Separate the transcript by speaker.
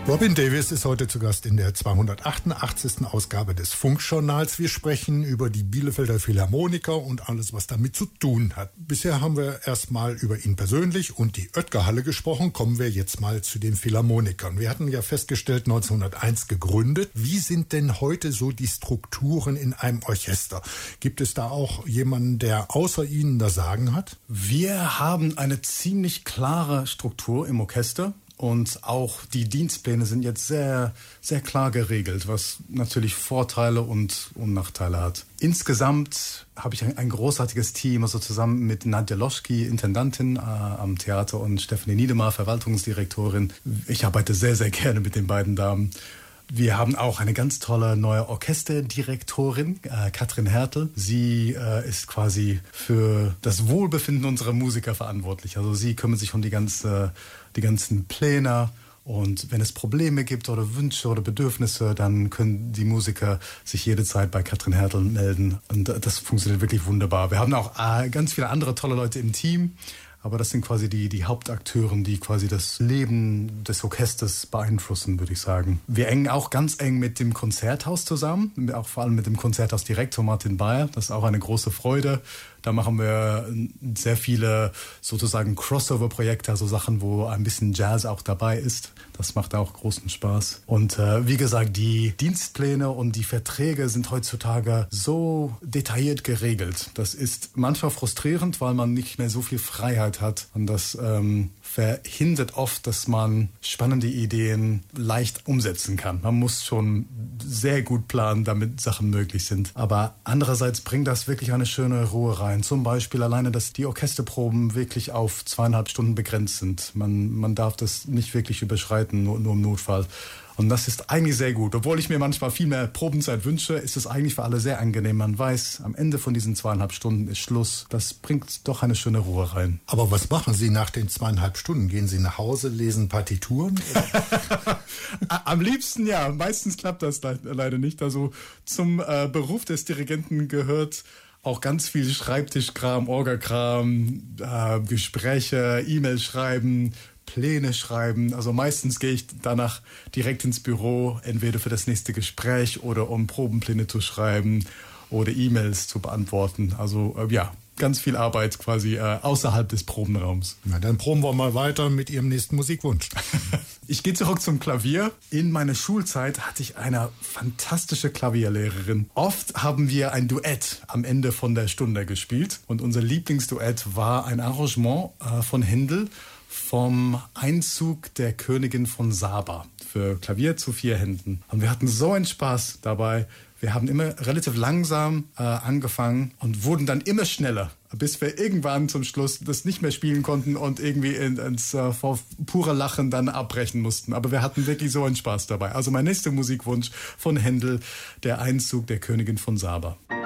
Speaker 1: Robin Davis ist heute zu Gast in der 288. Ausgabe des Funkjournals. Wir sprechen über die Bielefelder Philharmoniker und alles, was damit zu tun hat. Bisher haben wir erstmal über ihn persönlich und die Oetker-Halle gesprochen. Kommen wir jetzt mal zu den Philharmonikern. Wir hatten ja festgestellt, 1901 gegründet. Wie sind denn heute so die Strukturen in einem Orchester? Gibt es da auch jemanden, der außer Ihnen das Sagen hat?
Speaker 2: Wir haben eine ziemlich klare Struktur im Orchester. Und auch die Dienstpläne sind jetzt sehr, sehr klar geregelt, was natürlich Vorteile und Nachteile hat. Insgesamt habe ich ein großartiges Team, also zusammen mit Nadja Loschki, Intendantin am Theater, und Stefanie Niedemar, Verwaltungsdirektorin. Ich arbeite sehr, sehr gerne mit den beiden Damen. Wir haben auch eine ganz tolle neue Orchesterdirektorin, Katrin Hertel. Sie ist quasi für das Wohlbefinden unserer Musiker verantwortlich. Also sie kümmert sich um die ganzen Pläne. Und wenn es Probleme gibt oder Wünsche oder Bedürfnisse, dann können die Musiker sich jederzeit bei Katrin Hertel melden. Und das funktioniert wirklich wunderbar. Wir haben auch ganz viele andere tolle Leute im Team. Aber das sind quasi die Hauptakteuren, die quasi das Leben des Orchesters beeinflussen, würde ich sagen. Wir hängen auch ganz eng mit dem Konzerthaus zusammen, auch vor allem mit dem Konzerthausdirektor Martin Bayer. Das ist auch eine große Freude. Da machen wir sehr viele sozusagen Crossover-Projekte, also Sachen, wo ein bisschen Jazz auch dabei ist. Das macht auch großen Spaß. Und wie gesagt, die Dienstpläne und die Verträge sind heutzutage so detailliert geregelt. Das ist manchmal frustrierend, weil man nicht mehr so viel Freiheit hat. Und das verhindert oft, dass man spannende Ideen leicht umsetzen kann. Man muss schon sehr gut planen, damit Sachen möglich sind. Aber andererseits bringt das wirklich eine schöne Ruhe rein. Zum Beispiel alleine, dass die Orchesterproben wirklich auf 2,5 Stunden begrenzt sind. Man darf das nicht wirklich überschreiten, nur im Notfall. Und das ist eigentlich sehr gut. Obwohl ich mir manchmal viel mehr Probenzeit wünsche, ist es eigentlich für alle sehr angenehm. Man weiß, am Ende von diesen 2,5 Stunden ist Schluss. Das bringt doch eine schöne Ruhe rein.
Speaker 1: Aber was machen Sie nach den 2,5 Stunden? Gehen Sie nach Hause, lesen Partituren?
Speaker 2: Am liebsten ja. Meistens klappt das leider nicht. Also zum Beruf des Dirigenten gehört auch ganz viel Schreibtischkram, Orgakram, Gespräche, E-Mails schreiben, Pläne schreiben. Also meistens gehe ich danach direkt ins Büro, entweder für das nächste Gespräch oder um Probenpläne zu schreiben oder E-Mails zu beantworten. Also ganz viel Arbeit quasi außerhalb des Probenraums.
Speaker 1: Na, dann proben wir mal weiter mit Ihrem nächsten Musikwunsch.
Speaker 2: Ich gehe zurück zum Klavier. In meiner Schulzeit hatte ich eine fantastische Klavierlehrerin. Oft haben wir ein Duett am Ende von der Stunde gespielt. Und unser Lieblingsduett war ein Arrangement von Händel vom Einzug der Königin von Saba für Klavier zu 4 Händen. Und wir hatten so einen Spaß dabei. Wir haben immer relativ langsam angefangen und wurden dann immer schneller, bis wir irgendwann zum Schluss das nicht mehr spielen konnten und irgendwie vor purer Lachen dann abbrechen mussten. Aber wir hatten wirklich so einen Spaß dabei. Also mein nächster Musikwunsch von Händel, der Einzug der Königin von Saba.